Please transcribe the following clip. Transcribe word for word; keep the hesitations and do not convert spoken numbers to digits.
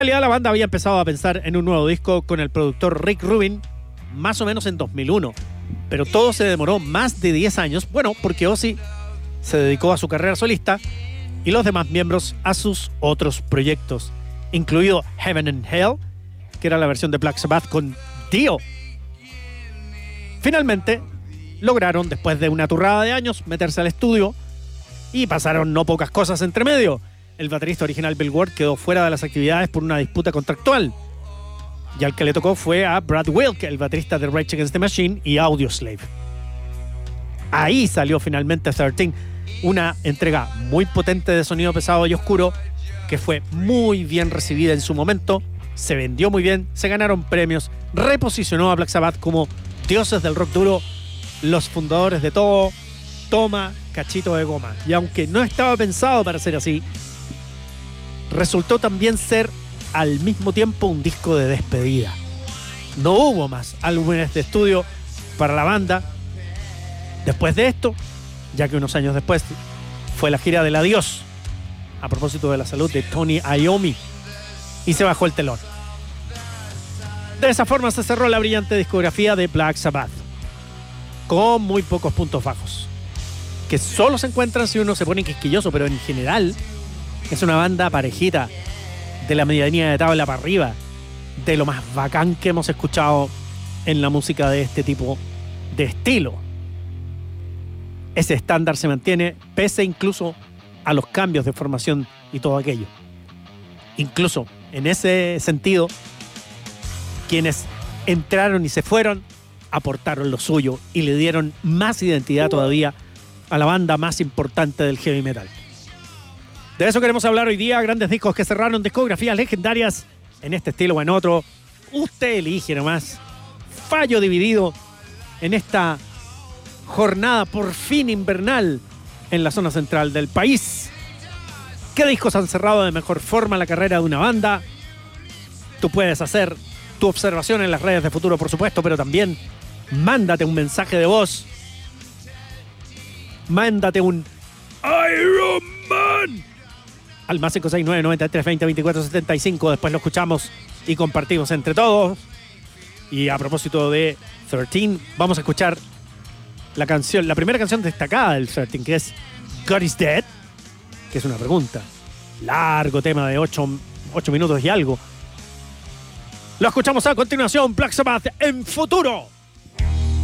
realidad la banda había empezado a pensar en un nuevo disco con el productor Rick Rubin más o menos en dos mil uno, pero todo se demoró más de diez años, bueno, porque Ozzy se dedicó a su carrera solista y los demás miembros a sus otros proyectos, incluido Heaven and Hell, que era la versión de Black Sabbath con Dio. Finalmente lograron, después de una turrada de años, meterse al estudio y pasaron no pocas cosas entre medio. El baterista original Bill Ward quedó fuera de las actividades por una disputa contractual, y al que le tocó fue a Brad Wilk, el baterista de Rage Against the Machine y Audioslave. Ahí salió finalmente trece, una entrega muy potente de sonido pesado y oscuro que fue muy bien recibida en su momento, se vendió muy bien, se ganaron premios, reposicionó a Black Sabbath como dioses del rock duro, los fundadores de todo, toma cachito de goma. Y aunque no estaba pensado para ser así, resultó también ser al mismo tiempo un disco de despedida. No hubo más álbumes de estudio para la banda después de esto, ya que unos años después fue la gira del adiós a propósito de la salud de Tony Iommi y se bajó el telón. De esa forma se cerró la brillante discografía de Black Sabbath, con muy pocos puntos bajos, que solo se encuentran si uno se pone quisquilloso, pero en general es una banda parejita, de la medianía de tabla para arriba, de lo más bacán que hemos escuchado en la música de este tipo de estilo. Ese estándar se mantiene pese incluso a los cambios de formación y todo aquello. Incluso en ese sentido, quienes entraron y se fueron aportaron lo suyo y le dieron más identidad todavía a la banda más importante del heavy metal. De eso queremos hablar hoy día, grandes discos que cerraron, discografías legendarias en este estilo o en otro. Usted elige nomás. Fallo dividido en esta jornada por fin invernal en la zona central del país. ¿Qué discos han cerrado de mejor forma la carrera de una banda? Tú puedes hacer tu observación en las redes de Futuro, por supuesto, pero también mándate un mensaje de voz. Mándate un Iron Man al más cinco seis nueve, noventa y tres, veinte, veinticuatro, setenta y cinco. Después lo escuchamos y compartimos entre todos. Y a propósito de trece, vamos a escuchar la canción, la primera canción destacada del trece, que es God is Dead, que es una pregunta. Largo tema de ocho minutos y algo. Lo escuchamos a continuación, Black Sabbath en Futuro.